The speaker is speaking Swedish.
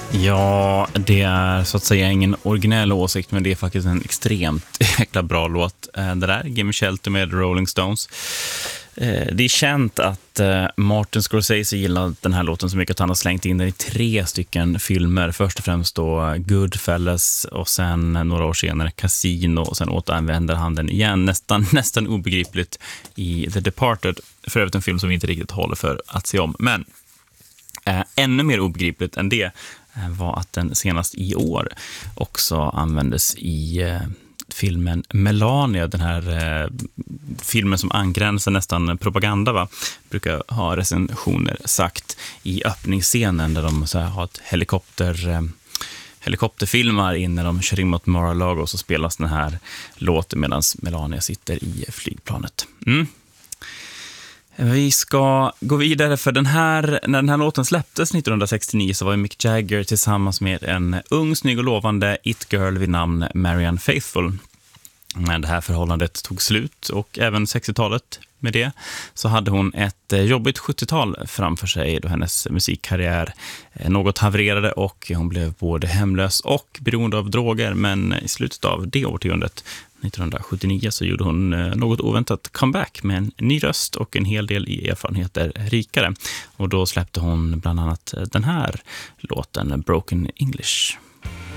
Ja, det är så att säga ingen originell åsikt, men det är faktiskt en extremt jäkla bra låt. Det där, Gimme Shelter med Rolling Stones. Det är känt att Martin Scorsese gillar den här låten så mycket att han har slängt in den i 3 stycken filmer. Först och främst då Goodfellas och sen några år senare Casino, och sen återanvänder han den igen nästan obegripligt i The Departed. För övrigt en film som vi inte riktigt håller för att se om. Men ännu mer obegripligt än det var att den senast i år också användes i filmen Melania, den här filmen som angränsar nästan propaganda, va? Brukar ha recensioner sagt, i öppningsscenen där de så här, har ett helikopterfilmar in när de kör in mot Mar-a-Lago, och så spelas den här låten medan Melania sitter i flygplanet. Vi ska gå vidare, för när den här låten släpptes 1969 så var Mick Jagger tillsammans med en ung, snygg och lovande it-girl vid namn Marianne Faithfull. Men det här förhållandet tog slut, och även 60-talet med det så hade hon ett jobbigt 70-tal framför sig, då hennes musikkarriär något havererade och hon blev både hemlös och beroende av droger. Men i slutet av det årtiondet, 1979, så gjorde hon något oväntat comeback med en ny röst och en hel del i erfarenheter rikare. Och då släppte hon bland annat den här låten, Broken English.